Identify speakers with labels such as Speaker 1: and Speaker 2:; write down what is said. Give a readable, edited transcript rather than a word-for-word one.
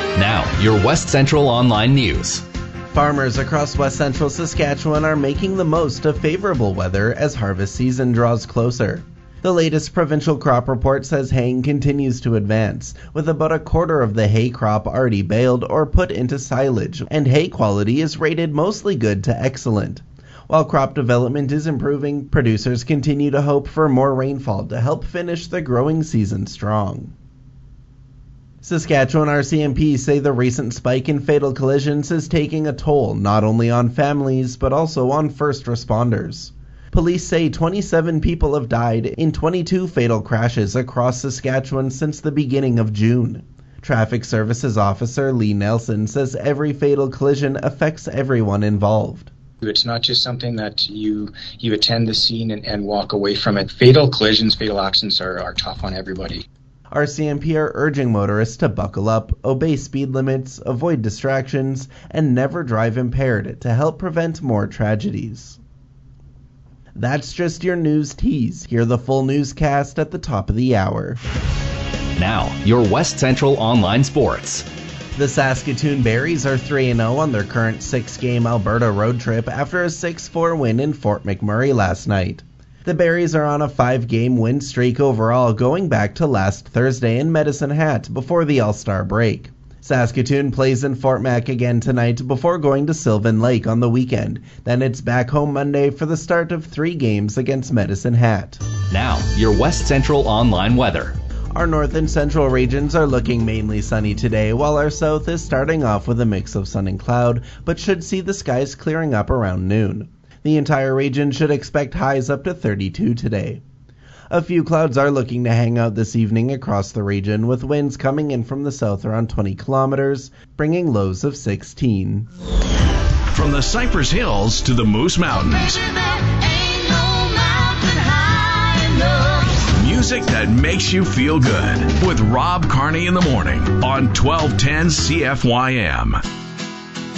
Speaker 1: Now, your West Central Online News.
Speaker 2: Farmers across West Central Saskatchewan are making the most of favorable weather as harvest season draws closer. The latest provincial crop report says haying continues to advance, with about a quarter of the hay crop already baled or put into silage, and hay quality is rated mostly good to excellent. While crop development is improving, producers continue to hope for more rainfall to help finish the growing season strong. Saskatchewan RCMP say the recent spike in fatal collisions is taking a toll not only on families but also on first responders. Police say 27 people have died in 22 fatal crashes across Saskatchewan since the beginning of June. Traffic Services Officer Lee Nelson says every fatal collision affects everyone involved.
Speaker 3: It's not just something that you attend the scene and walk away from it. Fatal collisions, fatal accidents are tough on everybody.
Speaker 2: RCMP are urging motorists to buckle up, obey speed limits, avoid distractions, and never drive impaired to help prevent more tragedies. That's just your news tease. Hear the full newscast at the top of the hour.
Speaker 1: Now, your West Central Online Sports.
Speaker 2: The Saskatoon Berries are 3-0 on their current 6-game Alberta road trip after a 6-4 win in Fort McMurray last night. The Berries are on a 5-game win streak overall going back to last Thursday in Medicine Hat before the All-Star break. Saskatoon plays in Fort Mac again tonight before going to Sylvan Lake on the weekend. Then it's back home Monday for the start of 3 games against Medicine Hat.
Speaker 1: Now, your West Central Online weather.
Speaker 2: Our north and central regions are looking mainly sunny today, while our south is starting off with a mix of sun and cloud, but should see the skies clearing up around noon. The entire region should expect highs up to 32 today. A few clouds are looking to hang out this evening across the region, with winds coming in from the south around 20 kilometers, bringing lows of 16.
Speaker 4: From the Cypress Hills to the Moose Mountains. Music that makes you feel good with Rob Carney in the morning on 1210 CFYM.